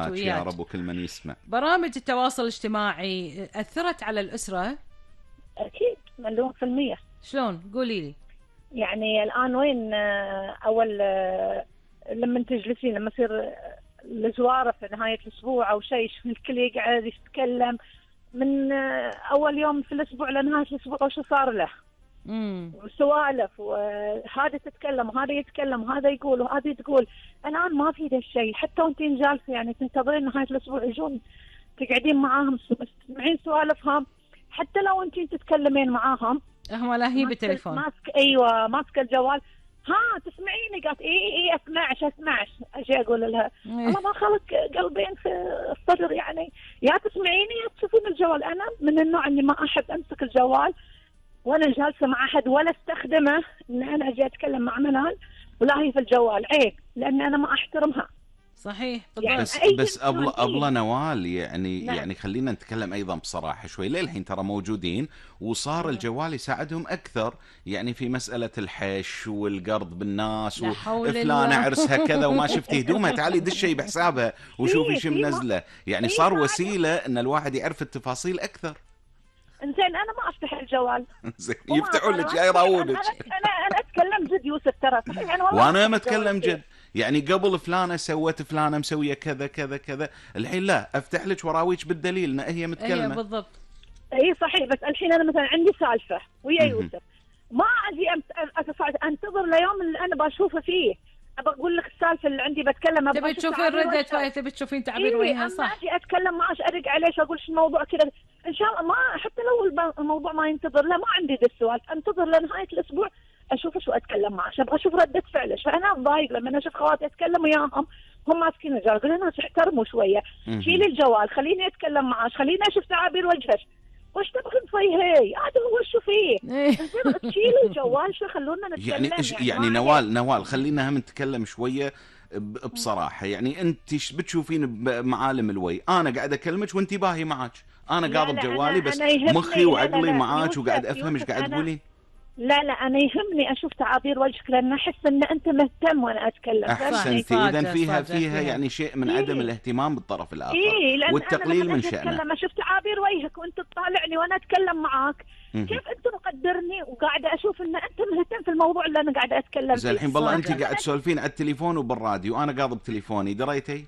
وياك يا رب وكل من يسمع. برامج التواصل الاجتماعي أثرت على الأسرة؟ أكيد مليون في المية. شلون؟ قولي لي. يعني الآن وين أول لما تجلسين لما يصير الزوارة في نهاية الأسبوع أو شيء الكل يقعد يتكلم من أول يوم في الأسبوع لنهاية الأسبوع وش صار له. وسوالف وهذا تتكلم وهذا يتكلم وهذا يقول وهذه تقول. الآن ما في ذا الشيء، حتى وانتين جالسة يعني تنتظرين نهاية الأسبوع يجون تقعدين معاهم تسمعين سوالفهم، حتى لو انتين تتكلمين معاهم هم لاهي بالتليفون. ايوه ماسك الجوال. ها تسمعيني؟ قالت اي اسمعش. اجي اقول لها الله ما خلق قلبين في الصدر، يعني يا تسمعيني يا تشوفين الجوال. انا من النوع اني ما احب امسك الجوال وانا جالسه مع احد ولا استخدمه، ان انا اجي اتكلم مع منال ولا هي في الجوال، عيب، لان انا ما احترمها. صحيح يعني بس أبلة نوال يعني نعم. يعني خلينا نتكلم أيضا بصراحة شوي. للحين ترى موجودين وصار الجوال يساعدهم أكثر، يعني في مسألة الحش والقرض بالناس وفلانة عرسها كذا وما شفتي هدومها تعالي دشي بحسابها وشوفي شو منزله، يعني صار وسيلة أن الواحد يعرف التفاصيل أكثر. إنزين أنا ما أفتح الجوال. يفتحوا لك يا يراونك. أنا أتكلم جد يوسف ترى صحيح. وأنا ما أتكلم جد، يعني قبل فلانة سوت فلانة مسوية كذا كذا كذا، الحين لا أفتح لك وراويك بالدليل إن هي متكلمة. أيه بالضبط. أي صحيح. بس الحين أنا مثلا عندي سالفة ويا يوسف، ما أجي أنتظر ليوم اللي أنا بشوفه فيه. أبى أقول لك السالفة اللي عندي بتكلم. تبي تشوفين ردة فايت، تبي تشوفين تعبير وجهها صح. ما أجي أتكلم معاش أرق عليه أقول شو الموضوع كذا. إن شاء الله ما حتى لو الموضوع ما ينتظر، لا ما عندي ذا السؤال، أنتظر لنهاية الأسبوع أشوف شو أتكلم معاش، أبغى أشوف ردة فعله. فأنا أضايق لما أشوف خواتي أتكلم وياهم هم ماسكين الجوال، أقول لهم احترموا شوية، شيلي الجوال خليني أتكلم معاش، خليني أشوف تعابير وجهك. وش تبغين تسوي؟ هذا هو شو فيه. شيلوا الجوال شو خلونا نتكلم. يعني نوال خلينا هم نتكلم شوية بصراحة. يعني أنت بتشوفين بمعالم الوي أنا قاعد أكلمك وأنت باهي معاك، أنا قاعد بجوالي بس مخي وعقلي معاك وقاعد أفهم إيش قاعد تقولين. لا أنا يهمني أشوف تعابير وجهك لأن أحس أن أنت مهتم وأنا أتكلم. أحسنتي. إذا فيها يعني شيء من عدم الاهتمام بالطرف الآخر والتقليل من شأنه. لما شفت تعابير وجهك وأنت تطالعني وأنا أتكلم معاك كيف أنت مقدرني وقاعدة أشوف أن أنت مهتم في الموضوع اللي أنا قاعدة أتكلم فيه. الحين بالله أنت قاعد تسولفين على التليفون وبالراديو وأنا قاضب تليفوني، دريتي؟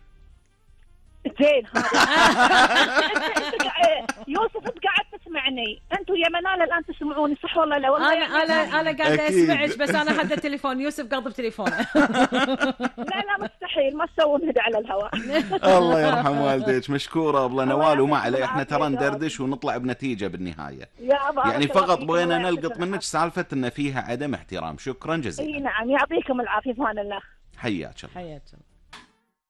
زين يوسف انت قاعد تسمعني، انتوا يا منال الان تسمعوني صح ولا لا؟ والله انا قاعده اسمعك بس انا حد التليفون يوسف قاضب تليفونه. لا مستحيل ما تسوون هذا على الهواء. الله يرحم والديك. مشكوره ابله نوال وما عليه، احنا ترى ندردش ونطلع بنتيجه بالنالنهايه. يعني فقط بغينا نلقط منك سالفه ان فيها عدم احترام. شكرا جزيلا. اي نعم يعطيكم العافيه. في امان الله. حياك الله.